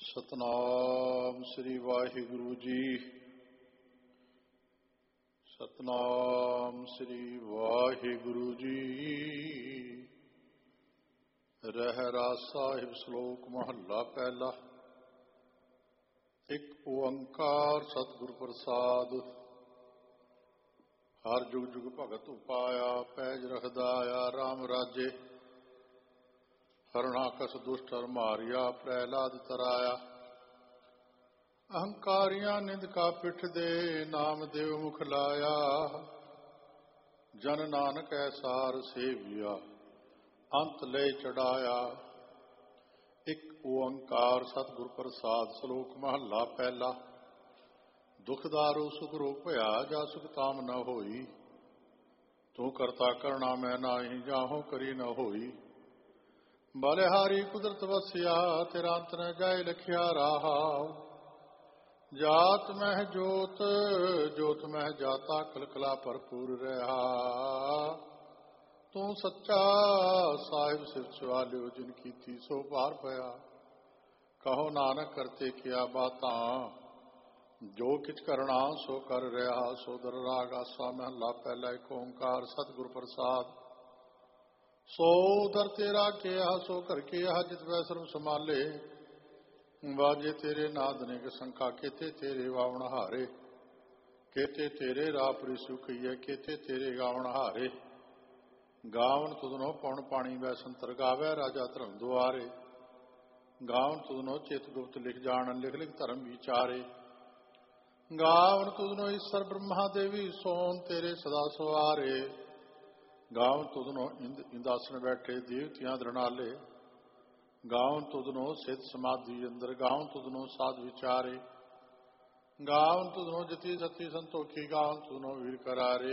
ਸਤਨਾਮ ਸ੍ਰੀ ਵਾਹਿਗੁਰੂ ਜੀ। ਸਤਨਾਮ ਸ੍ਰੀ ਵਾਹਿਗੁਰੂ ਜੀ। ਰਹਿਰਾਸ ਸਾਹਿਬ ਸ਼ਲੋਕ ਮਹੱਲਾ ਪਹਿਲਾ। ਇੱਕ ਓੰਕਾਰ ਸਤਿਗੁਰ ਪ੍ਰਸਾਦ। ਹਰ ਜੁਗ ਜੁਗ ਭਗਤ ਉਪਾਇਆ, ਪੈਜ ਰਖਦਾਇਆ ਰਾਮ ਰਾਜੇ। ਹਰਣਾਕਸ ਦੁਸ਼ਟ ਹਰ ਮਾਰਿਆ, ਪ੍ਰਹਿਲਾਦ ਤਰਾਇਆ। ਅਹੰਕਾਰੀਆਂ ਨਿੰਦਕਾ ਪਿੱਠ ਦੇ, ਨਾਮ ਦੇਵ ਮੁਖ ਲਾਇਆ। ਜਨ ਨਾਨਕ ਐਸਾਰ ਸੇਵਿਆ, ਅੰਤ ਲੈ ਚੜਾਇਆ। ਇੱਕ ਓੰਕਾਰ ਸਤਿਗੁਰ ਪ੍ਰਸਾਦ। ਸ਼ਲੋਕ ਮਹੱਲਾ ਪਹਿਲਾ। ਦੁਖਦਾਰੂ ਸੁਖ ਰੋਗ ਭਇਆ, ਜਾ ਸੁਖ ਤਾਮ ਨ ਹੋਈ। ਤੂੰ ਕਰਤਾ ਕਰਣਾ ਮੈਂ ਨਾਹੀ, ਜਾਹੋ ਕਰੀ ਨ ਹੋਈ। ਬਲਿਹਾਰੀ ਕੁਦਰਤ ਵਸਿਆ, ਤੇਰਾ ਅੰਤ ਨ ਜਾਏ ਲਖਿਆ ਰਾਹਾ। ਜਾਤ ਮਹਿ ਜੋਤ, ਜੋਤ ਮਹਿ ਜਾਤਾ, ਕਲਕਲਾ ਭਰਪੂਰ ਰਹਾ। ਤੂੰ ਸੱਚਾ ਸਾਹਿਬ ਸਿਰ ਸਵਾਲਿਓ, ਜਿਨ ਕੀਤੀ ਸੋ ਪਾਰ ਪਿਆ। ਕਹੋ ਨਾਨਕ ਕਰਤੇ ਕਿਆ ਬਾਤਾਂ, ਜੋ ਕਿਛ ਕਰਣਾ ਸੋ ਕਰ ਰਿਹਾ। ਸੋਦਰ ਰਾਗ ਆਸਾ ਮਹਲਾ ਪਹਿਲਾ। ਇੱਕ ਓੰਕਾਰ ਸਤਿਗੁਰ ਪ੍ਰਸਾਦ। ਸੋ ਦਰ ਤੇਰਾ ਕਿਹਾ, ਸੋ ਕਰ ਕਿਹਾ, ਜਿਤ ਵੈ ਸਰਬ ਸੰਭਾਲੇ। ਵਾਜੇ ਤੇਰੇ ਨਾਦ ਨੇ ਸੰਖਾ, ਕੇਤੇ ਤੇਰੇ ਵਾਵਣ ਹਾਰੇ। ਕੇਤੇ ਤੇਰੇ ਰਾਪਰੀ ਸੁਖਈਏ, ਕੇਤੇ ਤੇਰੇ ਗਾਵਣ ਹਾਰੇ। ਗਾਵਨ ਤੁਧਨੋ ਪਉਣ ਪਾਣੀ ਵੈ ਸੰਤਰ, ਗਾਵੈ ਰਾਜਾ ਧਰਮ ਦੁਆਰੇ। ਗਾਵਨ ਤੁਧਨੋ ਚਿਤ ਗੁਪਤ ਲਿਖ ਜਾਣ, ਲਿਖ ਲਿਖ ਧਰਮ ਵਿਚਾਰੇ। ਗਾਵਨ ਤੁਧਨੋ ਈਸ਼ਰ ਬ੍ਰਹਮਾ ਦੇਵੀ, ਸੋਨ ਤੇਰੇ ਸਦਾ ਸਵਾਰੇ। ਗਾਵਨ ਤੁਧਨੋ ਇੰਦਾਸਨ ਬੈਠੇ, ਦੇਵਤਿਆਂ ਦਰਨਾਲੇ। ਗਾਵਨ ਤੁਧਨੋ ਸਿੱਧ ਸਮਾਧੀ ਅੰਦਰ, ਗਾਵਨ ਤੁਧਨੋ ਸਾਧ ਵਿਚਾਰੇ। ਗਾਵਨ ਤੁਧਨੋ ਜਤੀ ਸਤੀ ਸੰਤੋਖੀ, ਗਾਵਨ ਤੁਧਨੋ ਵੀਰ ਕਰਾਰੇ।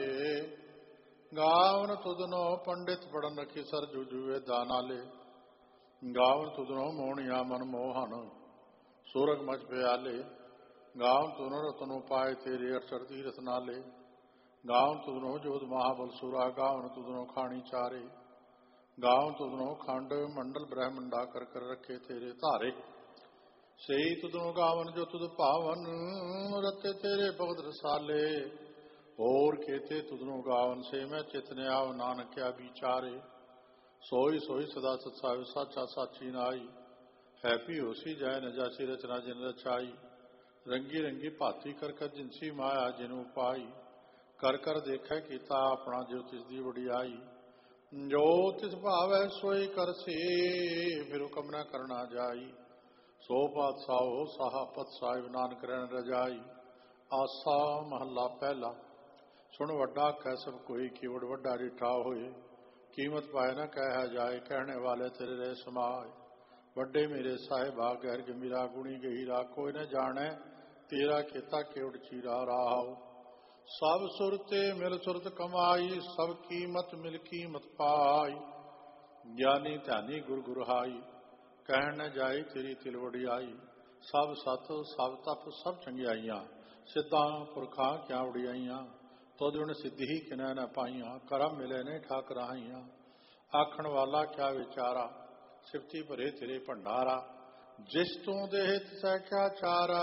ਗਾਵਨ ਤੁਧਨੋ ਪੰਡਿਤ ਪੜਨ ਰਖੀ, ਸਰ ਜੁਜੂ ਵੇਦਾਂ ਨਾਲੇ। ਗਾਵਨ ਤੁਧਨੋ ਮੋਹਣਿਆ ਮਨ ਮੋਹਨ, ਸੂਰਗ ਮਚ ਪਿਆਲੇ। ਗਾਵਨ ਤੁਧਨੋ ਰਤਨੋ ਪਾਏ, ਤੇਰੇ ਅਠਸਠ ਤੀਰਥ ਨਾਲੇ। ਗਾਵਨ ਤੁਧਨੋ ਜੋਧ ਮਹਾਬਲ ਸੁਰਾ, ਗਾਵਨ ਤੁਧਨੋ ਖਾਣੀ ਚਾਰੇ। ਗਾਵਨ ਤੁਧਨੋ ਖੰਡ ਮੰਡਲ ਬ੍ਰਹਮੰਡਾ, ਕਰ ਕਰ ਰੱਖੇ ਤੇਰੇ ਧਾਰੇ। ਸਹੀ ਤੁਧਨੋ ਗਾਵਨ ਜੋ ਤੁਧ ਭਾਵਨ, ਰਤੇ ਤੇਰੇ ਭਗਤ ਰਸਾਲੇ। ਹੋਰ ਕੇਤੇ ਤੁਧਨੋ ਗਾਵਨ, ਸੇ ਮੈਂ ਚਿਤਨ ਆਵ, ਨਾਨਕ ਕਿਆ ਵਿਚਾਰੇ। ਸੋਈ ਸੋਈ ਸਦਾ ਸਤ ਸਾਹਿਬ, ਸਾਚਾ ਸਾਚੀ ਨਾਈ। ਹੈ ਪੀ ਹੋਸੀ ਜੈ ਨ ਜਾਸੀ, ਰਚਨਾ ਜਿਨ ਰਚਾਈ। ਰੰਗੀ ਰੰਗੀ ਭਾਤੀ ਕਰ ਕਰ, ਜਿਨਸੀ ਮਾਇਆ ਜਿਨੂ ਪਾਈ। ਕਰ ਕਰ ਦੇਖੈ ਕੀਤਾ ਆਪਣਾ, ਜੋ ਤਿਸ ਦੀ ਵਡਿਆਈ। ਜੋ ਤਿਸ ਭਾਵੈ ਸੋਈ ਕਰਸੀ, ਫਿਰ ਹੁਕਮ ਨ ਕਰਨਾ ਜਾਈ। ਸੋ ਪਾਤਸ਼ਾਹੋ ਸਾਹਾ ਪਤ ਸਾਹਿਬ, ਨਾਨਕ ਰਹਿਣ ਰਜਾਈ। ਆਸਾ ਮਹੱਲਾ ਪਹਿਲਾ। ਸੁਣ ਵੱਡਾ ਕਹਿ ਸਭ ਕੋਈ, ਕੀਵੜ ਵੱਡਾ ਡਿਠਾ ਹੋਏ। ਕੀਮਤ ਪਾਏ ਨਾ ਕਹਿਆ ਜਾਏ, ਕਹਿਣੇ ਵਾਲੇ ਤੇਰੇ ਰਹੇ ਸਮਾਏ। ਵੱਡੇ ਮੇਰੇ ਸਾਹਿਬਾ, ਗਹਿਰ ਗੰਭੀਰਾ ਗੁਣੀ ਗਹੀਰਾ। ਕੋਈ ਨ ਜਾਣੈ ਤੇਰਾ ਕੀਤਾ ਕੇਵੜ ਚੀਰਾ ਰਾਹ। ਸਭ ਸੁਰਤੇ ਮਿਲ ਸੁਰਤ ਕਮਾਈ, ਸਭ ਕੀਮਤ ਮਿਲ ਕੀਮਤ ਪਾਈ। ਗਿਆਨੀ ਧਿਆਨੀ ਗੁਰ ਗੁਰਹਾਈ, ਕਹਿਣ ਨ ਜਾਈ ਤੇਰੀ ਤਿਲ ਵਡਿਆਈ। ਸਭ ਸਤ ਸਭ ਤਪ ਸਭ ਚੰਗਿਆਈਆਂ, ਸਿੱਧਾਂ ਪੁਰਖਾਂ ਕਿਆ ਵਡਿਆਈਆਂ। ਤੁਧ ਬਿਨ ਸਿੱਧੀ ਕਿਨੈ ਨ ਪਾਈਆਂ, ਕਰਮ ਮਿਲੇ ਨੇ ਠਾਕ ਰਹਾਈਆਂ। ਆਖਣ ਵਾਲਾ ਕਿਆ ਵਿਚਾਰਾ, ਸਿਫਤੀ ਭਰੇ ਤੇਰੇ ਭੰਡਾਰਾ। ਜਿਸ ਤੂੰ ਦੇਹ ਤਿਸੈ ਕਿਆ ਚਾਰਾ,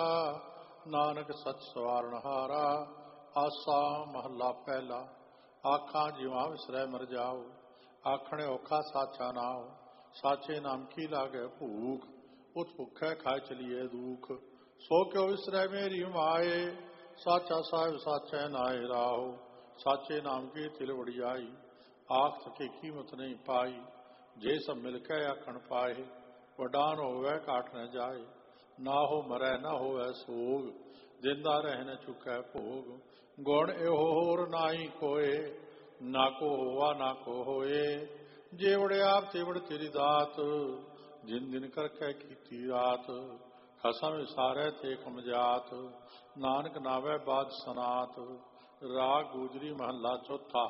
ਨਾਨਕ ਸੱਚ ਸਵਾਰਨ ਹਾਰਾ। ਆਸਾ ਮਹੱਲਾ ਪਹਿਲਾ। ਆਖਾਂ ਜਿਵਾਂ ਵਿਸਰੈ ਮਰ ਜਾਓ, ਆਖਣੇ ਔਖਾ ਸਾਚਾ ਨਾਉ। ਸਾਚੇ ਨਾਮ ਕੀ ਲਾਗੈ ਭੂਖ, ਉਤ ਭੁੱਖੈ ਖਾਇ ਚਲੀਏ ਦੁਖ। ਸੋ ਕਿਉ ਵਿਸਰੈ ਮੇਰੀ ਮਾਏ, ਸਾਚਾ ਸਾਹਿਬ ਸਾਚੈ ਨਾਏ ਰਾਹੋ। ਸਾਚੇ ਨਾਮ ਕੀ ਤਿਲ ਵਡਿਆਈ, ਆਖ ਥਕੇ ਕੀਮਤ ਨਹੀਂ ਪਾਈ। ਜੇ ਸਭ ਮਿਲ ਕੇ ਆਖਣ ਪਾਏ, ਵਡਾਨ ਹੋਵੈ ਘਾਟ ਨ ਜਾਏ। ਨਾ ਹੋ ਮਰੈ ਨਾ ਹੋਵੈ ਸੋਗ, ਜਿੰਦਾ ਰਹਿ ਨ ਚੁਕੈ ਭੋਗ। ਗੁਣ ਇਹੋ ਹੋਰ ਨਾਹੀ ਕੋਏ, ਨਾ ਕੋ ਹੋਵਾ ਨਾ ਕੋ ਹੋਏ। ਜੇਵੜ ਆਪ ਤੇਵੜ ਤੇਰੀ ਦਾਤ, ਜਿਨ ਦਿਨ ਕਰਕੇ ਕੀਤੀ ਰਾਤ। ਖਸਮ ਵਿਸਾਰੈ ਤੇ ਕਮਜਾਤ, ਨਾਨਕ ਨਾਵੈ ਬਾਦ ਸਨਾਤ। ਰਾਗ ਗੂਜਰੀ ਮਹੱਲਾ ਚੌਥਾ।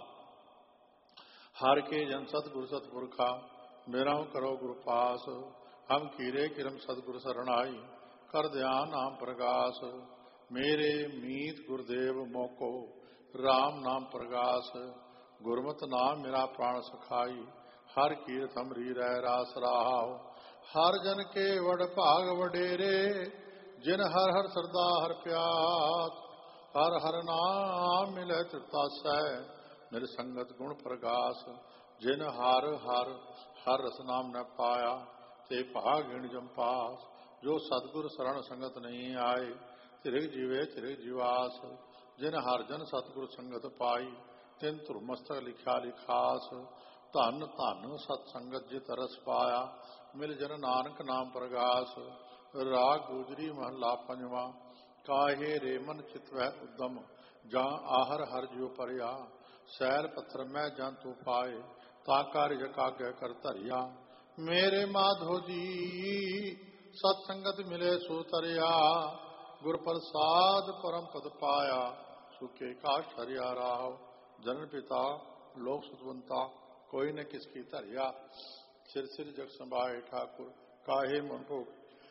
ਹਰ ਕੇ ਜਨ ਸਤਿਗੁਰ ਸਤਿਪੁਰਖਾ, ਮੇਰਾ ਕਰੋ ਗੁਰ ਪਾਸ। ਹਮ ਕੀਰੇ ਕਿਰਮ ਸਤਿਗੁਰ ਸਰਣਾਈ, ਕਰ ਧਿਆਨ ਨਾਮ ਪ੍ਰਗਾਸ। ਮੇਰੇ ਮੀਤ ਗੁਰਦੇਵ ਮੋਕੋ, ਰਾਮ ਨਾਮ ਪ੍ਰਗਾਸ। ਗੁਰਮਤਿ ਨਾਮ ਮੇਰਾ ਪ੍ਰਾਣ ਸਖਾਈ, ਹਰ ਕੀਰਤ ਹਮਰੀ ਰਹਿ ਰਾਸ ਰਾਹਾਉ। ਹਰ ਜਨ ਕੇ ਵਡ ਭਾਗ ਵਡੇਰੇ, ਜਿਨ ਹਰ ਹਰ ਸਰਦਾ ਹਰ ਪਿਆਸ। ਹਰ ਹਰ ਨਾਮ ਮਿਲੇ ਤ੍ਰਿਤਾਸੈ, ਨਿਰ ਸੰਗਤ ਗੁਣ ਪ੍ਰਗਾਸ। ਜਿਨ ਹਰ ਹਰ ਹਰ ਰਸ ਨਾਮ ਨ ਪਾਇਆ, ਤੇ ਭਾਗ ਗਿਣ ਜੰਪਾਸ। ਜੋ ਸਤਿਗੁਰ ਸਰਣ ਸੰਗਤ ਨਹੀਂ ਆਏ, ਧਿਰਗ ਜੀਵੇ ਧਿਰਗ ਜੀਵਾਸ। ਜਿਨ ਹਰ ਜਨ ਸਤਿਗੁਰ ਸੰਗਤ ਪਾਈ, ਤਿਨ ਧੁਰ ਮਸਤਕ ਲਿਖਿਆ ਲਿਖਾਸ। ਧਨ ਧਨ ਸਤ ਸੰਗਤ ਜਿਤ ਰਸ ਪਾਇਆ, ਮਿਲ ਜਨ ਨਾਨਕ ਨਾਮ ਪ੍ਰਗਾਸ। ਰਾਗ ਗੁਜਰੀ ਮਹਲਾ ਪੰਜਵਾਂ। ਕਾਹੇ ਰੇ ਮਨ ਚਿਤ ਵਹਿ ਉਦਮ, ਜਾਂ ਆਹਰ ਹਰ ਜਿਉ ਪਰਿਆ। ਸੈਲ ਪੱਥਰ ਮੈਂ ਜਾਂ ਤੂੰ ਪਾਏ, ਤਾਂ ਕਾਰਜ ਕਾਗੈ ਕਰ ਧਰਿਆ। ਮੇਰੇ ਮਾਧੋ ਜੀ ਸਤ ਸੰਗਤ ਮਿਲੇ ਸੋ ਤਰਿਆ, ਗੁਰ ਪ੍ਰਸਾਦ ਪਰਮ ਪਦ ਪਾਇਆ। ਸੁਖੇ ਕਾਸ਼ ਹਰਿਆ ਰਾਵ, ਜਨਨ ਪਿਤਾ ਲੋਕ ਸੁਤਵੰਤਾ, ਕੋਈ ਨ ਕਿਸ ਕੀ ਧਰਿਆ। ਸਿਰ ਸਿਰ ਜਗ ਸੰਭਾਏ ਠਾਕੁਰ, ਕਾਹੇ ਮਨ ਭੋਗ।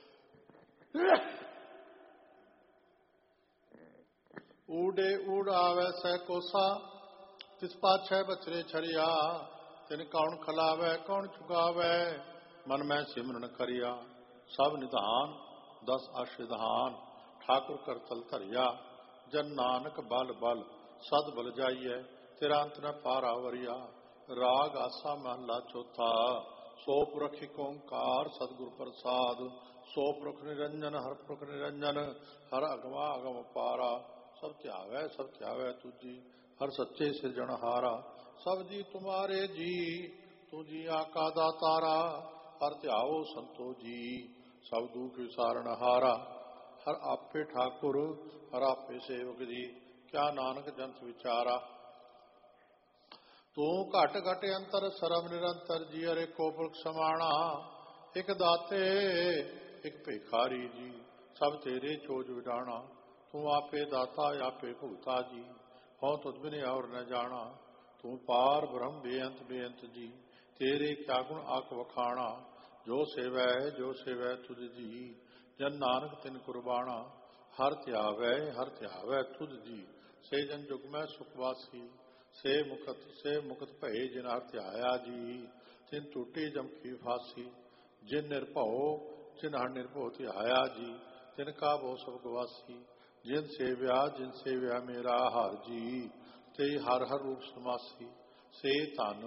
ਊਡੇ ਊੜ ਆਵੈ ਸਹਿ ਕੋਸਾ, ਤਿਸ ਪਾਛੈ ਬਚਰੇ ਛਰਿਆ। ਤਿਨ ਕੌਣ ਖਲਾਵੈ ਕੌਣ ਚੁਗਾਵੈ, ਮਨ ਮੈਂ ਸਿਮਰਨ ਕਰਿਆ। ਸਭ ਨਿਧਾਨ ਦਸ ਆਸ਼ਿਧਾਨ, ਠਾਕੁਰ ਕਰ ਤਲ ਧਰਿਆ। ਜਨ ਨਾਨਕ ਬਲ ਬਲ ਸਦ ਬਲ ਜਾਈਐ, ਤੇਰਾ ਅੰਤ ਨ ਪਾਰਾ ਵਰਿਆ। ਰਾਗ ਆਸਾ ਮਹਲਾ ਚੌਥਾ। ਸੋ ਪੁਰਖ ਏਕ ਓੰਕਾਰ ਸਤਿਗੁਰ ਪ੍ਰਸਾਦ, ਸੋ ਪੁਰਖ ਨਿਰੰਜਨ ਹਰ ਪੁਰਖ ਨਿਰੰਜਨ। ਹਰ ਅਗਮਾ ਅਗਮ ਪਾਰਾ, ਸਭ ਧਿਆਵੈ ਤੁਜੀ। ਹਰ ਸੱਚੇ ਸਿਰਜਣਹਾਰਾ, ਸਭ ਜੀ ਤੁਮਾਰੇ ਜੀ। ਤੂੰ ਜੀ ਆਕਾ ਦਾਤਾਰਾ, ਹਰ ਧਿਆਵੋ ਸੰਤੋ ਜੀ। ਸਭ ਦੁਖ ਵਿਸਾਰਨ ਹਾਰਾ, ਹਰ ਆਪੇ ਠਾਕੁਰ ਹਰ ਆਪੇ ਸੇਵਕ ਜੀ। ਕਿਆ ਨਾਨਕ ਜੰਤ ਵਿਚਾਰਾ। ਤੂੰ ਘਟ ਘਟ ਅੰਤਰ ਸਰਬ ਨਿਰੰਤਰ ਜੀ। ਅਰੇ ਕੋ ਪੁਰਖ ਸਮਾਣਾ, ਇਕ ਦਾਤੇ ਇਕ ਭੇਖਾਰੀ ਜੀ। ਸਭ ਤੇਰੇ ਚੋਜ ਵਿਡਾਣਾ, ਤੂੰ ਆਪੇ ਦਾਤਾ ਆਪੇ ਭੁਗਤਾ ਜੀ। ਹਉ ਤੁਧ ਬਿਨ ਔਰ ਨ ਜਾਣਾ, ਤੂੰ ਪਾਰ ਬ੍ਰਹਮ ਬੇਅੰਤ ਬੇਅੰਤ ਜੀ। ਤੇਰੇ ਕਿਆ ਗੁਣ ਆਖ ਵਖਾਣਾ, ਜੋ ਸੇਵੈ ਤੁਧ ਜੀ। ਜਨ ਨਾਨਕ ਤਿਨ ਕੁਰਬਾਣਾ, ਹਰ ਧਿਆਵੈ ਤੁਧ ਜੀ। ਸੇ ਜਨ ਜੁਗ ਮੈਂ ਸੁਖ ਵਾਸੀ, ਸੇ ਮੁਕਤ ਭਏ ਜਿਨ ਹਰ ਧਿਆਇਆ ਜੀ। ਤਿਨ ਟੂਟੀ ਜਮਖੀ ਫਾਸੀ, ਜਿਨ ਨਿਰਭਉ ਜਿਨ ਹਰ ਨਿਰਭਉ ਧਿਆਇਆ ਜੀ। ਤਿਨ ਕਾ ਬੋ ਸਭ ਗਵਾਸੀ, ਜਿਨ ਸੇਵਿਆ ਮੇਰਾ ਹਰ ਜੀ। ਤੇ ਹਰ ਹਰ ਰੂਪ ਸਮਾਸੀ, ਸੇ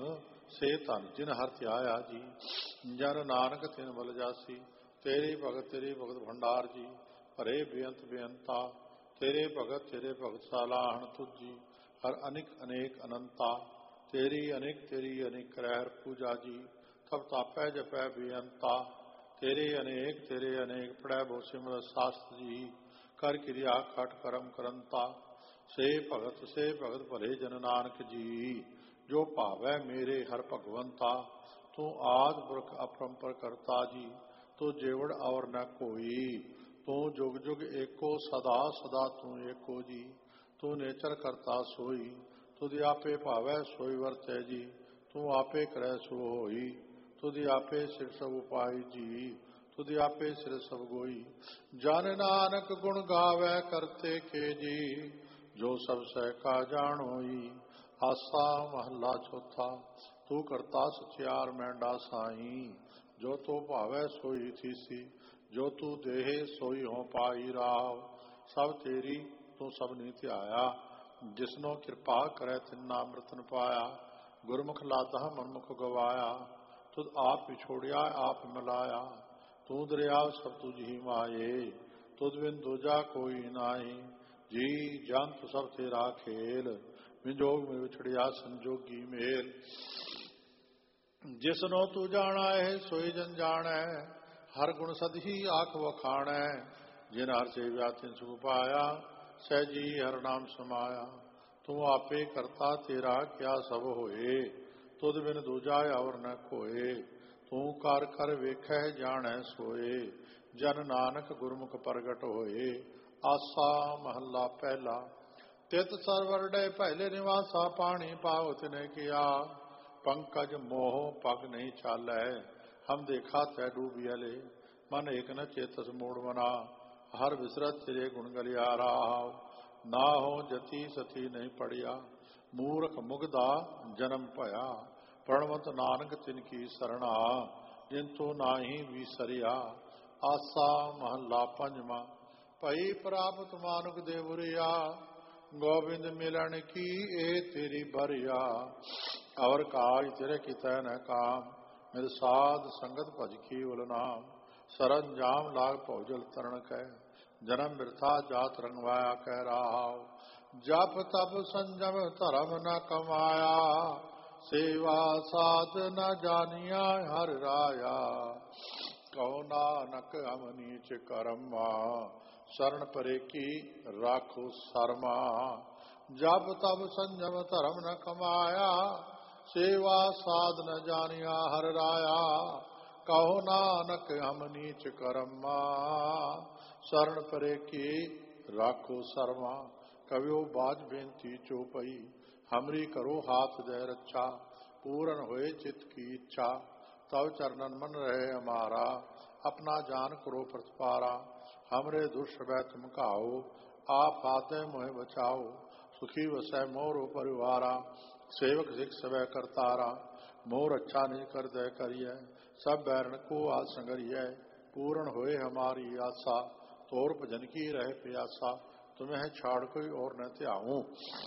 ਧਨ ਜਿਨ ਹਰ ਧਿਆਇਆ ਜੀ। ਜਨ ਨਾਨਕ ਤਿਨ ਬਲ ਜਾਸੀ, ਤੇਰੀ ਭਗਤ ਭੰਡਾਰ ਜੀ। ਹਰੇ ਬੇਅੰਤ ਬੇਅੰਤਾ, ਤੇਰੇ ਭਗਤ ਸਾਲਾਹਣ ਤੁਜੀ। ਹਰ ਅਨੇਕ ਅਨੰਤਾ, ਤੇਰੀ ਅਨੇਕ ਕਰਹਿ ਪੂਜਾ ਜੀ। ਤਬ ਤਾਪੈ ਜਪੈ ਬੇਅੰਤਾ, ਤੇਰੇ ਅਨੇਕ ਪੜੈ ਬੋ ਸਿਮਰਤ ਸਾਸਤ ਜੀ। ਕਰ ਕਿਰਿਆ ਖਟ ਕਰਮ ਕਰੰਤਾ, ਸੇ ਭਗਤ ਭਲੇ ਜਨ ਨਾਨਕ ਜੀ। ਜੋ ਭਾਵੈ ਮੇਰੇ ਹਰ ਭਗਵੰਤਾ, ਤੂੰ ਆਦਿ ਪੁਰਖ ਅਪਰੰਪਰ ਕਰਤਾ ਜੀ। ਤੂੰ ਜੇਵੜ ਔਰ ਨ ਕੋਈ, ਤੂੰ ਜੁਗ ਜੁਗ ਏਕੋ ਸਦਾ ਤੂੰ ਏਕੋ ਜੀ। ਤੂੰ ਨੇਚਰ ਕਰਤਾ ਸੋਈ, ਤੁਧ ਆਪੇ ਭਾਵੈ ਸੋਈ ਵਰਤੈ ਜੀ। ਤੂੰ ਆਪੇ ਕਰੈ ਸੋ ਹੋਈ, ਤੁਧ ਆਪੇ ਸਿਰ ਸਭ ਉਪਾਈ ਜੀ। ਤੁਧ ਆਪੇ ਸਿਰ ਸਭ ਗੋਈ, ਜਨ ਨਾਨਕ ਗੁਣ ਗਾਵੈ ਕਰਤੇ ਕੇ ਜੀ। ਜੋ ਸਭ ਸਹਿ ਕਾ ਜਾਣੋਈ, ਆਸਾ ਮਹੱਲਾ ਚੌਥਾ। ਤੂੰ ਕਰਤਾ ਸਚਿਆਰ ਮੈਂਡਾ ਸਾਈ, ਜੋ ਤੂੰ ਭਾਵੈ ਸੋਈ ਥੀਸੀ। ਜੋ ਤੂੰ ਦੇਹ ਸੋਈ ਹੋ ਪਾਈ ਰਾਵ, ਸਭ ਤੇਰੀ ਤੂੰ ਸਭ ਨੀ ਧਿਆਇਆ। ਜਿਸਨੋ ਕਿਰਪਾ ਕਰੈ ਤਿਨਾ ਅੰਮ੍ਰਿਤਨ ਪਾਇਆ, ਗੁਰਮੁਖ ਲਾਦਾ ਮਨਮੁਖ ਗਵਾਇਆ। ਤੁਧ ਆਪ ਵਿਛੋੜਿਆ ਆਪ ਮਿਲਾਇਆ, ਤੂੰ ਦਰਿਆਵ ਸਭ ਤੁਝ ਹੀ ਮਾਏ। ਤੁਧ ਬਿਨ ਦੂਜਾ ਕੋਈ ਨਾਹੀ, ਜੀ ਜੰਤ ਸਭ ਤੇਰਾ ਖੇਲ। ਵਿਜੋਗ ਮੇ ਵਿਛੜਿਆ ਸੰਜੋਗੀ ਮੇਲ, ਜਿਸਨੋ ਤੂੰ ਜਾਣਾ ਹੈ ਸੋਈ ਜਨ ਜਾਣੈ। ਹਰ ਗੁਣ ਸਦਹੀ ਆਖ ਵਖਾਣੈ, ਜਿਨ ਹਰ ਸੇਵਿਆ ਤਿਨ ਸੁਖ ਪਾਇਆ। ਸਹਿਜੀ ਹਰ ਨਾਮ ਸਮਾਇਆ, ਤੂੰ ਆਪੇ ਕਰਤਾ ਤੇਰਾ ਕਿਆ ਸਭ ਹੋਏ। ਤੁਧ ਬਿਨ ਦੂਜਾ ਔਰ ਨ ਕੋਏ, ਤੂੰ ਕਰ ਕਰ ਵੇਖੈ ਜਾਣੈ ਸੋਏ। ਜਨ ਨਾਨਕ ਗੁਰਮੁਖ ਪ੍ਰਗਟ ਹੋਏ। ਆਸਾ ਮਹੱਲਾ ਪਹਿਲਾ। ਤਿਤ ਸਰਵਰਡੇ ਪਹਿਲੇ ਨਿਵਾਸਾ, ਪਾਣੀ ਪਾਉ ਤਿਨੇ ਕੀਆ। ਪੰਕਜ ਮੋਹ ਪਗ ਨਹੀਂ ਚਾਲੈ, ਹਮ ਦੇਖਾ ਤੈ ਡੂਬਿਆਲੇ। ਮਨ ਏਕ ਨ ਚੇਤਸ ਮੂੜ ਮਨਾ, ਹਰ ਵਿਸਰਤ ਤੇਰੇ ਗੁਣ ਗਲਿਆ ਰਾਵ। ਨਾ ਹੋ ਜਤੀ ਸਤੀ ਨਹੀਂ ਪੜਿਆ, ਮੂਰਖ ਮੁਗਦਾ ਜਨਮ ਭਇਆ। ਪ੍ਰਣਵੰਤ ਨਾਨਕ ਤਿਨ ਕੀ ਸਰਣਾ, जिंतु नाही विसरिया। आसा महला पंजवा। भई प्राप्त मानुक देवरिया, गोविंद मिलन की ए तेरी बरिया। और काज तेरे कितै न काम, मेरे साध संगत भज केवल नाम। सरंजाम लाग भौजल तरण कै, जन्म बिरथा जात रंगवाया कह रहा। जप तप संजम धर्म न कमाया, सेवा साध न जानिया हर राया। कहो नानक हम नीच कर्मा, शरण परे की राखो शर्मा। जप तप संजम धर्म न कमाया, सेवा साध न जानिया हर राया। कहो नानक हम नीच कर्मा, शरण परे की राखो शर्मा। कवियो बाज बेनती चौपई, हमरी करो हाथ दे रक्षा। पूरन होए चित्त की इच्छा, तव चरणन मन रहे हमारा। अपना जान करो प्रतिपारा, हमरे दुष्ट तुम खाओ। आप आते मोहे बचाओ, सुखी वसै मोरो परिवारा। सेवक सिख सवै करतारा, मोर अच्छा नहीं कर दे करिय। सब बैरन को आज संगरिय, पूर्ण होए हमारी आशा। तोर भजन की रहे प्यासा, तुम्हें छाड़ कोई और न त्याऊं।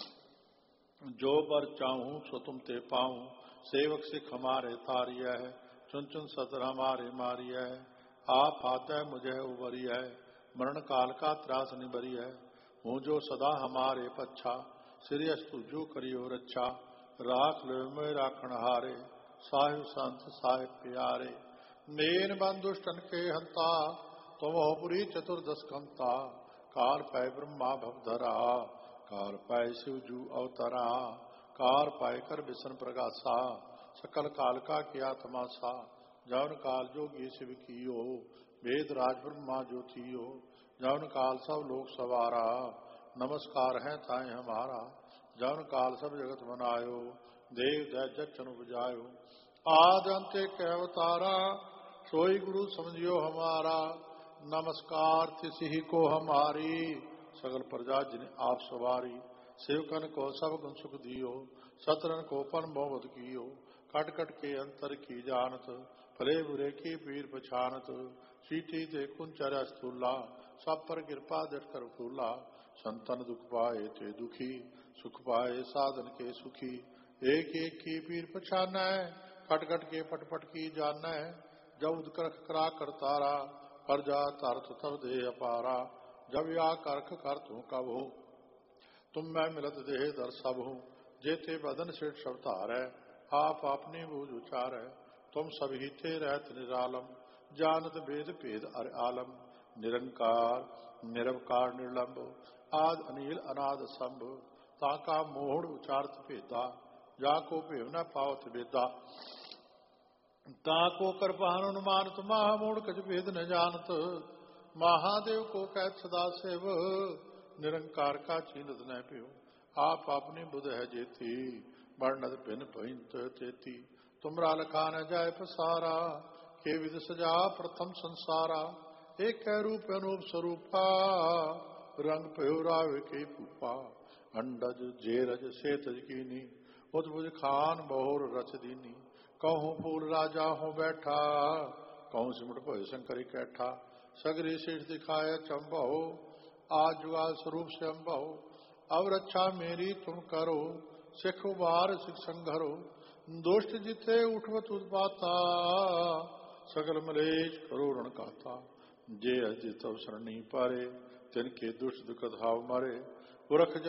जो बर चाहूं सो तुम ते पाऊं, सेवक सिख हमारे तारिय है। चुन चुन सतर हमारे मारिय है, आप आते मुझे उबरी है। मरण काल का त्रास निबरी है, हूँ जो सदा हमारे पच्छा। श्री अस्तु जो करियो रक्षा, राख लो में राखण हारे। साहिब संत साहिब प्यारे, मेन बंधुष्टन के हंता। तुम हो पुरी चतुर्दश कंता, काल पाए ब्रह्मा भवधरा। काल पाए शिवजू अवतरा, काल पाए कर विष्णु प्रकाशा। सकल काल का किया तमाशा, जौन काल जोगी शिव कियो। वेद राज ब्रह्मा ज्योतियो, जौन काल सब लोग सवारा। नमस्कार है ताए हमारा, जौन काल सब जगत बनायो। देव दैव जचन उपजायो, आद अंत्य के अवतारा। सोई गुरु समझियो हमारा, नमस्कार तिसि को हमारी। सगल प्रजा जिन आप सवारी, सेवकन को सब गुण सुख दियो। सतरन को पन बहुवत कियो, कट कट के अंतर की जानत। भले बुरे की पीर पछानत, सीटी ते कुंचर स्थूला। सब पर कृपा दट कर फूला, संतन दुख पाए ते दुखी। सुख पाए साधन के सुखी, एक एक की पीर पछाना है। कट कट के पट पट की जाना है, जब करख करा करतारा। कर जा तरत तब दे अपारा, जब या करख कर तू कब हो। तुम मैं मिलत देह दर सब हूँ, जेते बदन से शवतार है। आप अपनी बूझ उचार है, तुम सभी थे रहत निरालम। जानत वेद भेद अर आलम, निरंकार निरवकार निर्लंब। आद अनिल अनाद संभ, ताका मोहड़ उचारत भेदा। जाको भेव न पावत वेदा, ताको कृपान अनुमानत। महामूढ़ कछ भेद न जानत, महादेव को कहत सदा सेव। निरंकार का चीनत न पियो, आप अपनी बुध है जेती। वर्णत भिन्न भइंत तेती, तुमरा लखा न जाय पसारा। के विद सजा प्रथम संसारा, एक रूप अनूप स्वरूपा। रंग पयो राव के पूपा, अंडज जेरज सेतज कीनी। उद्भुज खान बहुर रच दीनी, कहूँ फूल राजा हो बैठा। कहूँ सिमट भय शंकर कैठा, सगरी शीठ दिखाए चंबहो। आज जुगाल स्वरूप से अम्बहो, अब रक्षा मेरी तुम करो। सिख उबार सिख संघरो, दुष्ट जिथे उठवत उत्पाता। सकल मलेश करोड़न काता, जे अजित अवसर नहीं पारे। तिनके दुष्ट दुख धाव मारे, पुरख